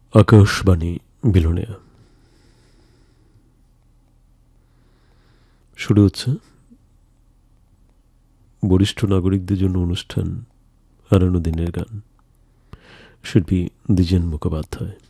আকাশবাণী বিলোনিয়া শুরু হচ্ছে বরিষ্ঠ নাগরিকদের জন্য অনুষ্ঠান হারানো দিনের গান। শিল্পী দ্বিজেন মুখোপাধ্যায়।